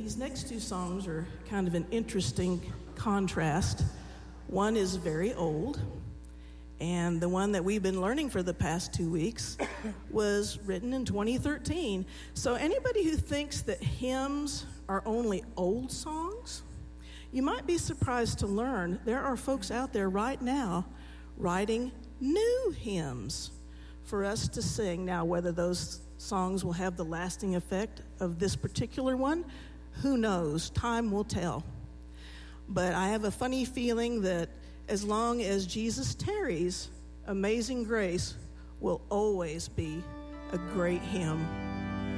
these next two songs are kind of an interesting contrast. One is very old, and the one that we've been learning for the past 2 weeks was written in 2013. So anybody who thinks that hymns are only old songs, you might be surprised to learn there are folks out there right now writing new hymns for us to sing. Now, whether those songs will have the lasting effect of this particular one, who knows? Time will tell. But I have a funny feeling that as long as Jesus tarries, Amazing Grace will always be a great hymn.